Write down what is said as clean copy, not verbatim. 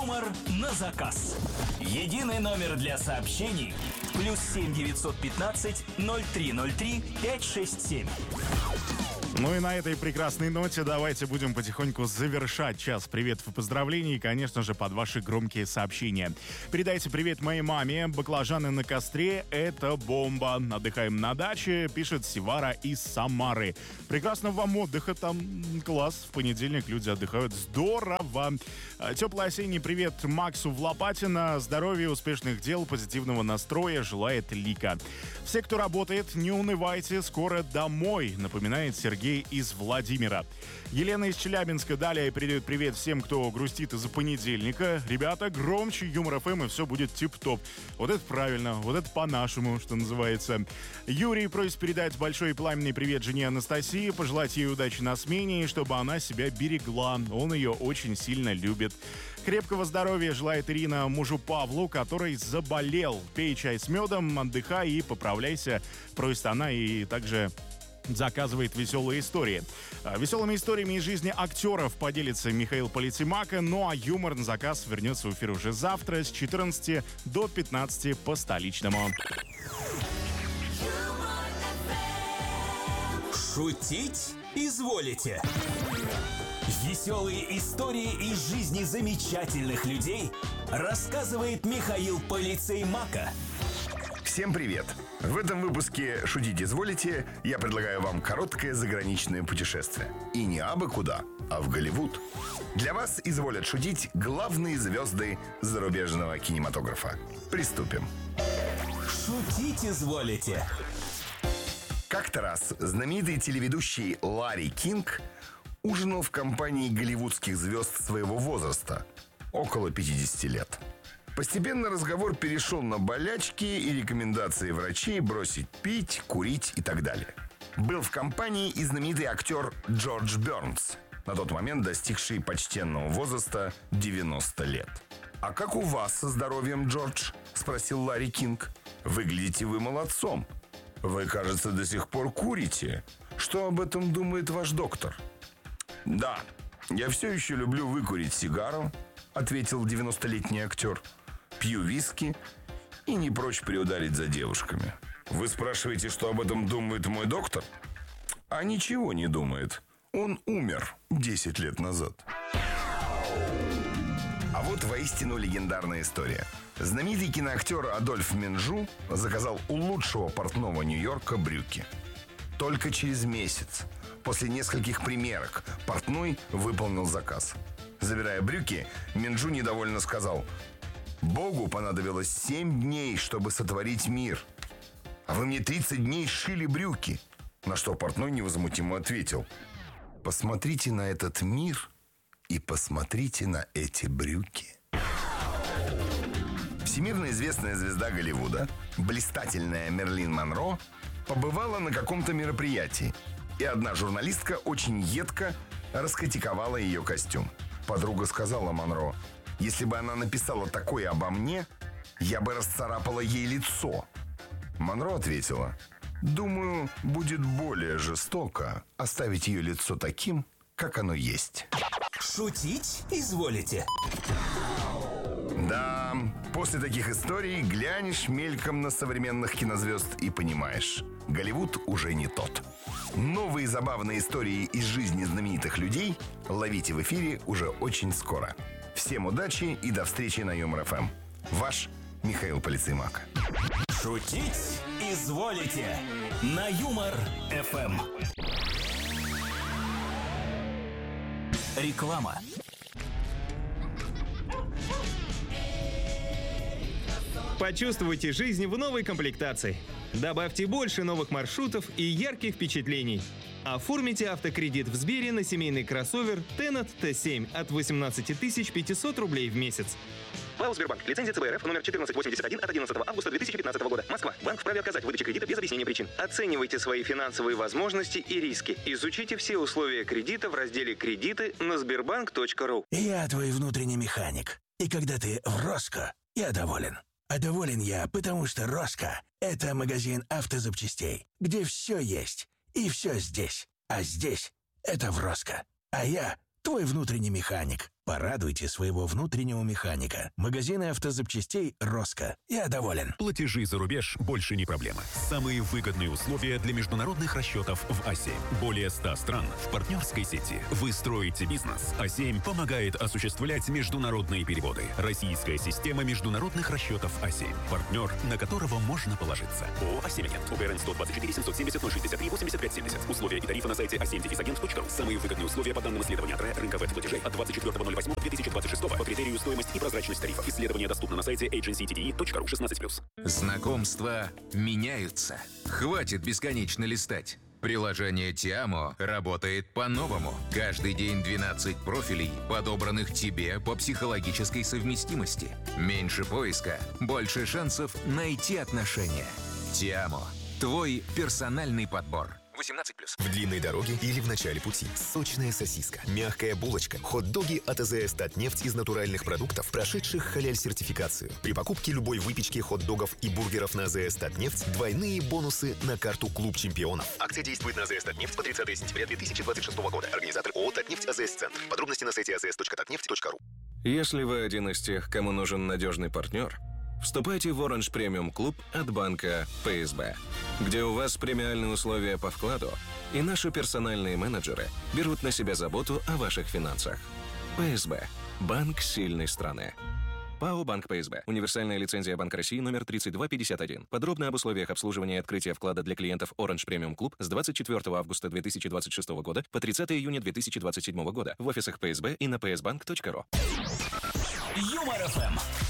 Юмор на заказ. Единый номер для сообщений. +7 915 0303 567. Ну и на этой прекрасной ноте давайте будем потихоньку завершать час приветов и поздравлений, и, конечно же, под ваши громкие сообщения. Передайте привет моей маме. Баклажаны на костре — это бомба. Отдыхаем на даче, пишет Севара из Самары. Прекрасного вам отдыха там, класс. В понедельник люди отдыхают. Здорово. Теплый осенний привет Максу в Лопатино. Здоровья, успешных дел, позитивного настроя желает Лика. Все, кто работает, не унывайте, скоро домой, напоминает Сергей из Владимира. Елена из Челябинска далее передает привет всем, кто грустит из-за понедельника. Ребята, громче Юмор ФМ, и все будет тип-топ. Вот это правильно, вот это по-нашему, что называется. Юрий просит передать большой и пламенный привет жене Анастасии, пожелать ей удачи на смене, и чтобы она себя берегла. Он ее очень сильно любит. Крепкого здоровья желает Ирина мужу Павлу, который заболел. Пей чай с медом, отдыхай и поправляйся, просит она, и также заказывает веселые истории. Веселыми историями из жизни актеров поделится Михаил Полицеймака, ну а юмор на заказ вернется в эфир уже завтра с 14 до 15 по столичному. Шутить изволите. Веселые истории из жизни замечательных людей рассказывает Михаил Полицеймака. Всем привет! В этом выпуске «Шутить изволите» я предлагаю вам короткое заграничное путешествие. И не абы куда, а в Голливуд. Для вас изволят шутить главные звезды зарубежного кинематографа. Приступим. Шутить изволите. Как-то раз знаменитый телеведущий Ларри Кинг ужинал в компании голливудских звезд своего возраста, около 50 лет. Постепенно разговор перешел на болячки и рекомендации врачей бросить пить, курить и так далее. Был в компании и знаменитый актер Джордж Бернс, на тот момент достигший почтенного возраста 90 лет. «А как у вас со здоровьем, Джордж?» – спросил Ларри Кинг. «Выглядите вы молодцом. Вы, кажется, до сих пор курите. Что об этом думает ваш доктор?» «Да, я все еще люблю выкурить сигару», – ответил 90-летний актер. «Пью виски и не прочь приударить за девушками». «Вы спрашиваете, что об этом думает мой доктор?» «А ничего не думает. Он умер 10 лет назад». А вот воистину легендарная история. Знаменитый киноактер Адольф Менжу заказал у лучшего портного Нью-Йорка брюки. Только через месяц, после нескольких примерок, портной выполнил заказ. Забирая брюки, Менжу недовольно сказал: «Богу понадобилось 7 дней, чтобы сотворить мир. А вы мне 30 дней шили брюки». На что портной невозмутимо ответил: «Посмотрите на этот мир и посмотрите на эти брюки». Всемирно известная звезда Голливуда, блистательная Мерлин Монро, побывала на каком-то мероприятии, и одна журналистка очень едко раскритиковала ее костюм. Подруга сказала Монро: «Если бы она написала такое обо мне, я бы расцарапала ей лицо». Монро ответила: «Думаю, будет более жестоко оставить ее лицо таким, как оно есть». Шутить изволите. Да, после таких историй глянешь мельком на современных кинозвезд и понимаешь, Голливуд уже не тот. Новые забавные истории из жизни знаменитых людей ловите в эфире уже очень скоро. Всем удачи и до встречи на Юмор ФМ. Ваш Михаил Полицеймак. Шутить изволите на Юмор ФМ. Реклама. Почувствуйте жизнь в новой комплектации. Добавьте больше новых маршрутов и ярких впечатлений. Оформите автокредит в Сбере на семейный кроссовер Tennet T7 от 18 500 рублей в месяц. ПАО «Сбербанк». Лицензия ЦБ РФ номер 1481 от 11 августа 2015 года. Москва. Банк вправе отказать в выдаче кредита без объяснения причин. Оценивайте свои финансовые возможности и риски. Изучите все условия кредита в разделе «Кредиты» на sberbank.ru. Я твой внутренний механик. И когда ты в Роско, я доволен. А доволен я, потому что Роско – это магазин автозапчастей, где все есть. И все здесь. А здесь – это в Роско. А я твой внутренний механик. Порадуйте своего внутреннего механика. Магазины автозапчастей «Роско». Я доволен. Платежи за рубеж больше не проблема. Самые выгодные условия для международных расчетов в А7. Более 100 стран в партнерской сети. Вы строите бизнес. А7 помогает осуществлять международные переводы. Российская система международных расчетов А7. Партнер, на которого можно положиться. ООО «А7 Агент». УГРН 124 770 063 85 70. Условия и тарифы на сайте a7-agent.ru. Самые выгодные условия по данным исследования от рынка веб-платежей от 24.08.2026 по критерию стоимость и прозрачность тарифов. Исследование доступно на сайте agencytde.ru 16+. Знакомства меняются. Хватит бесконечно листать. Приложение Тиамо работает по-новому. Каждый день 12 профилей, подобранных тебе по психологической совместимости. Меньше поиска, больше шансов найти отношения. Тиамо. Твой персональный подбор. 18+. В длинной дороге или в начале пути. Сочная сосиска, мягкая булочка, хот-доги от АЗС «Татнефть» из натуральных продуктов, прошедших халяль-сертификацию. При покупке любой выпечки, хот-догов и бургеров на АЗС «Татнефть» двойные бонусы на карту «Клуб чемпионов». Акция действует на АЗС «Татнефть» по 30 сентября 2026 года. Организатор ООО «Татнефть АЗС Центр». Подробности на сайте azs.tatneft.ru. Если вы один из тех, кому нужен надежный партнер, вступайте в Orange Premium Club от банка ПСБ, где у вас премиальные условия по вкладу, и наши персональные менеджеры берут на себя заботу о ваших финансах. ПСБ. Банк сильной страны. ПАО «Банк ПСБ». Универсальная лицензия Банка России номер 3251. Подробно об условиях обслуживания и открытия вклада для клиентов Orange Premium Club с 24 августа 2026 года по 30 июня 2027 года в офисах ПСБ и на psbank.ru. Юмор ФМ.